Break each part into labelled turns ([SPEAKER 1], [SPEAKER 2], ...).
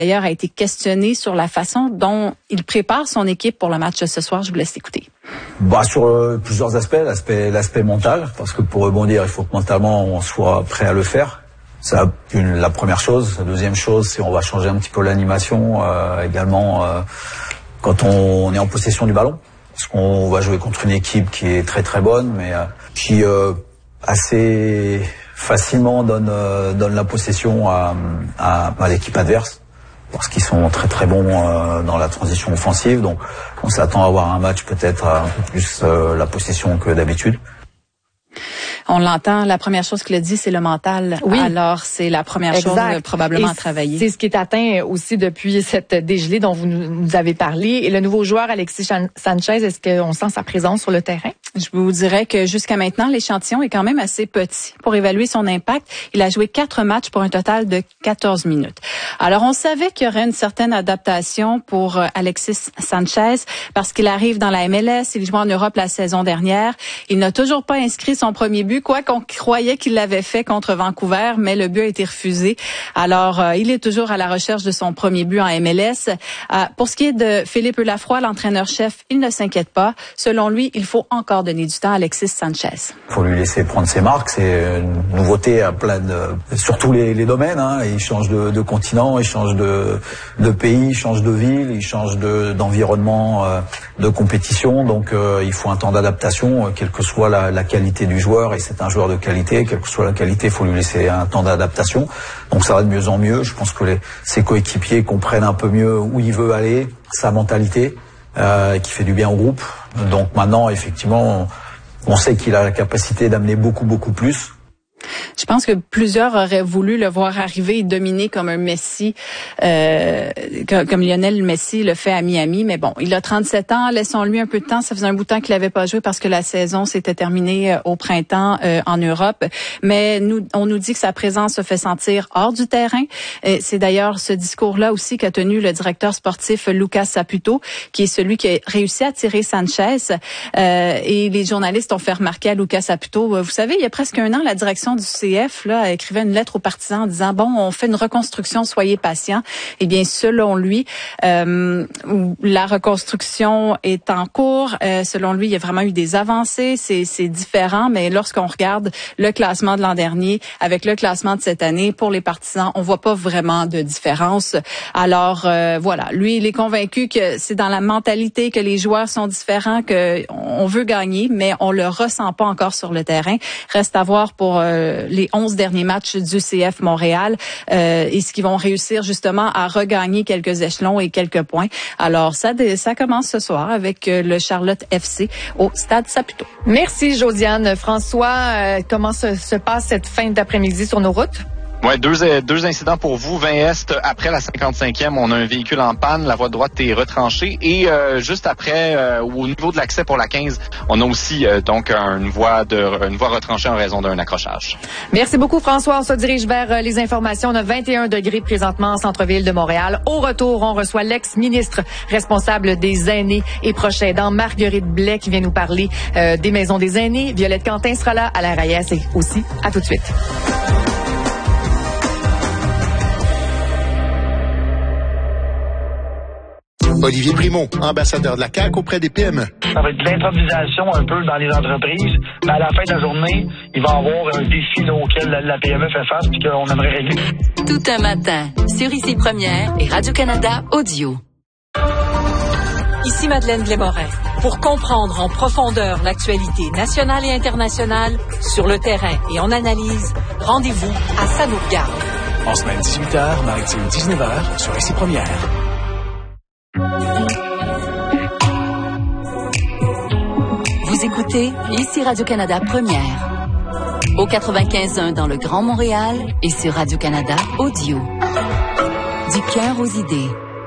[SPEAKER 1] D'ailleurs, a été questionné sur la façon dont il prépare son équipe pour le match de ce soir. Je vous laisse écouter.
[SPEAKER 2] Sur plusieurs aspects, l'aspect mental, parce que pour rebondir, il faut que mentalement on soit prêt à le faire. C'est la première chose. La deuxième chose, c'est on va changer un petit peu l'animation également quand on est en possession du ballon, parce qu'on va jouer contre une équipe qui est très très bonne, mais qui assez facilement donne la possession à l'équipe adverse. Parce qu'ils sont très très bons dans la transition offensive, donc on s'attend à avoir un match peut-être un peu plus la possession que d'habitude.
[SPEAKER 1] On l'entend, la première chose qu'il a dit, c'est le mental. Oui. Alors, c'est la première chose probablement à travailler.
[SPEAKER 3] C'est ce qui est atteint aussi depuis cette dégelée dont vous nous avez parlé. Et le nouveau joueur, Alexis Sanchez, est-ce qu'on sent sa présence sur le terrain?
[SPEAKER 1] Je vous dirais que jusqu'à maintenant, l'échantillon est quand même assez petit pour évaluer son impact. Il a joué 4 matchs pour un total de 14 minutes. Alors, on savait qu'il y aurait une certaine adaptation pour Alexis Sanchez parce qu'il arrive dans la MLS. Il joue en Europe la saison dernière. Il n'a toujours pas inscrit son premier but, quoi qu'on croyait qu'il l'avait fait contre Vancouver, mais le but a été refusé. Alors, il est toujours à la recherche de son premier but en MLS. Pour ce qui est de Philippe Lafroy, l'entraîneur-chef, il ne s'inquiète pas. Selon lui, il faut encore donner du temps à Alexis Sanchez.
[SPEAKER 2] Il faut lui laisser prendre ses marques. C'est une nouveauté à sur tous les domaines. Il change de continent, il change de pays, il change de ville, il change d'environnement, de compétition. Donc, il faut un temps d'adaptation, quelle que soit la qualité du joueur. Et c'est un joueur de qualité. Quelle que soit la qualité, il faut lui laisser un temps d'adaptation. Donc, ça va de mieux en mieux. Je pense que ses coéquipiers comprennent un peu mieux où il veut aller, sa mentalité. Qui fait du bien au groupe. Donc maintenant, effectivement, on sait qu'il a la capacité d'amener beaucoup plus.
[SPEAKER 1] Je pense que plusieurs auraient voulu le voir arriver et dominer comme un Messi, comme Lionel Messi le fait à Miami. Mais bon, il a 37 ans, laissons-lui un peu de temps. Ça faisait un bout de temps qu'il n'avait pas joué parce que la saison s'était terminée au printemps en Europe. Mais on nous dit que sa présence se fait sentir hors du terrain. C'est d'ailleurs ce discours-là aussi qu'a tenu le directeur sportif Lucas Saputo, qui est celui qui a réussi à tirer Sanchez. Et les journalistes ont fait remarquer à Lucas Saputo, vous savez, il y a presque un an, la direction du CF écrivait une lettre aux partisans en disant on fait une reconstruction, soyez patients. Eh bien, selon lui, la reconstruction est en cours. Selon lui, il y a vraiment eu des avancées. C'est différent, mais lorsqu'on regarde le classement de l'an dernier avec le classement de cette année, pour les partisans, on voit pas vraiment de différence. Alors voilà, lui, il est convaincu que c'est dans la mentalité que les joueurs sont différents, que on veut gagner, mais on le ressent pas encore sur le terrain. Reste à voir pour les 11 derniers matchs du CF Montréal. Est-ce qu'ils vont réussir justement à regagner quelques échelons et quelques points? Alors, ça commence ce soir avec le Charlotte FC au Stade Saputo.
[SPEAKER 3] Merci, Josiane. François, comment se passe cette fin d'après-midi sur nos routes?
[SPEAKER 4] Ouais, deux incidents pour vous. 20 Est, après la 55e, on a un véhicule en panne, la voie de droite est retranchée et juste après, au niveau de l'accès pour la 15, on a aussi donc une voie retranchée en raison d'un accrochage.
[SPEAKER 3] Merci beaucoup, François. On se dirige vers les informations. On a 21 degrés présentement en centre-ville de Montréal. Au retour, on reçoit l'ex-ministre responsable des aînés et proches aidants, Marguerite Blais, qui vient nous parler des maisons des aînés. Violette Quentin sera là à la RAIS et aussi. À tout de suite.
[SPEAKER 5] Olivier Primo, ambassadeur de la CAQ auprès des PME.
[SPEAKER 6] Ça va être de l'improvisation un peu dans les entreprises, mais à la fin de la journée, il va y avoir un défi auquel la PME fait face et qu'on aimerait régler.
[SPEAKER 7] Tout un matin, sur Ici Première et Radio-Canada Audio. Ici Madeleine Blais-Morin. Pour comprendre en profondeur l'actualité nationale et internationale, sur le terrain et en analyse, rendez-vous à Ça nous regarde.
[SPEAKER 8] En semaine 18h, maritime 19h, sur Ici Première.
[SPEAKER 7] Vous écoutez Ici Radio-Canada Première. Au 95.1 dans le Grand Montréal et sur Radio-Canada Audio. Du cœur aux idées.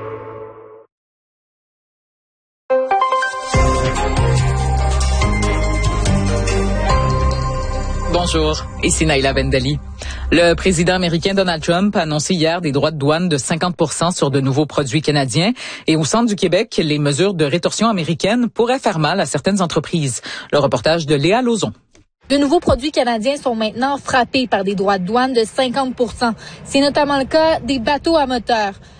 [SPEAKER 9] Bonjour, ici Naïla Bendali. Le président américain Donald Trump a annoncé hier des droits de douane de 50% sur de nouveaux produits canadiens. Et au centre du Québec, les mesures de rétorsion américaines pourraient faire mal à certaines entreprises. Le reportage de Léa Lauzon.
[SPEAKER 10] De nouveaux produits canadiens sont maintenant frappés par des droits de douane de 50%. C'est notamment le cas des bateaux à moteur.